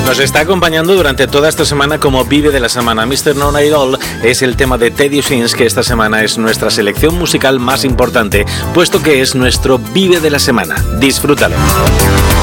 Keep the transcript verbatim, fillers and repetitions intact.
Nos está acompañando durante toda esta semana como Vive de la Semana. mister No Know It All es el tema de Teddy Swims, que esta semana es nuestra selección musical más importante, puesto que es nuestro Vive de la Semana. Disfrútalo.